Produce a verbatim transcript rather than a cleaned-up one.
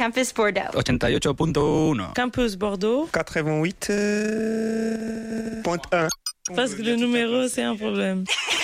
Campus Bordeaux. ochenta y ocho punto uno. Campus Bordeaux. quatre-vingt-huit point un. Parce que le numéro, c'est un problème.